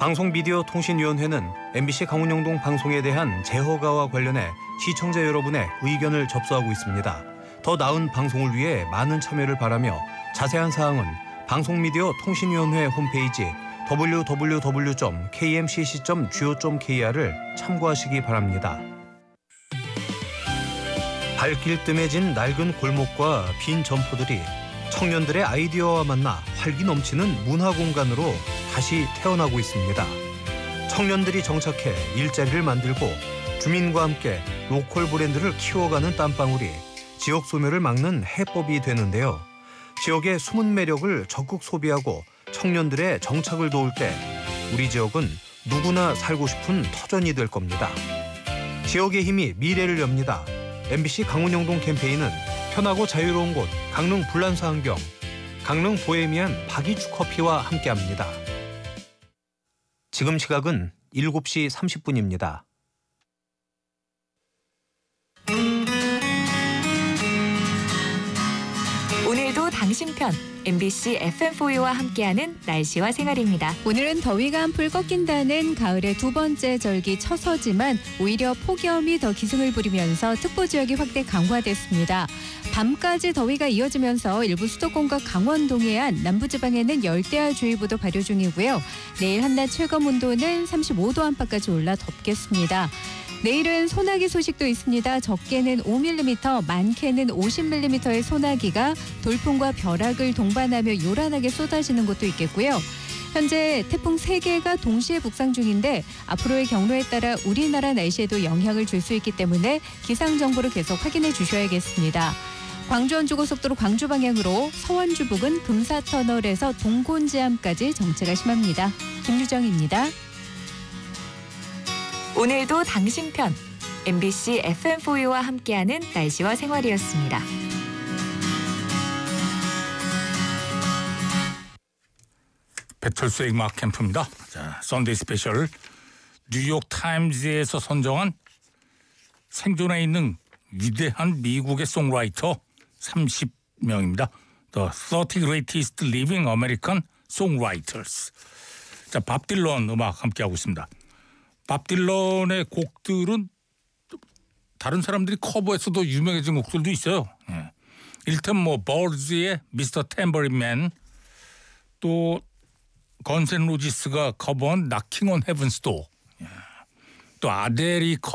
방송미디어통신위원회는 MBC 강원영동 방송에 대한 재허가와 관련해 시청자 여러분의 의견을 접수하고 있습니다. 더 나은 방송을 위해 많은 참여를 바라며 자세한 사항은 방송미디어통신위원회 홈페이지 www.kmcc.go.kr을 참고하시기 바랍니다. 발길 뜸해진 낡은 골목과 빈 점포들이 청년들의 아이디어와 만나 활기 넘치는 문화 공간으로 다시 태어나고 있습니다. 청년들이 정착해 일자리를 만들고 주민과 함께 로컬 브랜드를 키워가는 땀방울이 지역 소멸을 막는 해법이 되는데요. 지역의 숨은 매력을 적극 소비하고 청년들의 정착을 도울 때 우리 지역은 누구나 살고 싶은 터전이 될 겁니다. 지역의 힘이 미래를 엽니다. MBC 강원영동 캠페인은 편하고 자유로운 곳 강릉 불란서안경, 강릉 보헤미안 박이주 커피와 함께합니다. 지금 시각은 7시 30분입니다. 오늘도 당신 편 MBC FM4U와 함께하는 날씨와 생활입니다. 오늘은 더위가 한풀 꺾인다는 가을의 두 번째 절기 처서지만 오히려 폭염이 더 기승을 부리면서 특보 지역이 확대 강화됐습니다. 밤까지 더위가 이어지면서 일부 수도권과 강원 동해안, 남부지방에는 열대야주의보도 발효 중이고요. 내일 한낮 최고 온도는 35도 안팎까지 올라 덥겠습니다. 내일은 소나기 소식도 있습니다. 적게는 5mm, 많게는 50mm의 소나기가 돌풍과 벼락을 동반하며 요란하게 쏟아지는 곳도 있겠고요. 현재 태풍 3개가 동시에 북상 중인데 앞으로의 경로에 따라 우리나라 날씨에도 영향을 줄 수 있기 때문에 기상정보를 계속 확인해 주셔야겠습니다. 광주 원주고속도로 광주 방향으로 서원주 부근 금사터널에서 동곤지암까지 정체가 심합니다. 김유정입니다. 오늘도 당신 편 MBC FM4U와 함께하는 날씨와 생활이었습니다. 배철수의 음악 캠프입니다. 자, 썬데이 스페셜 뉴욕 타임즈에서 선정한 생존해 있는 위대한 미국의 송라이터 30명입니다. The 30 Greatest Living American Songwriters. 자, 밥 딜런 음악 함께하고 있습니다. 밥 딜런의 곡들은 다른 사람들이 커버해서도 유명해진 곡들도 있어요. 예. 일단 버즈의 미스터 탬버린맨, 또 건센 로지스가 커버한 나킹 온 헤븐스 도, 또 아델이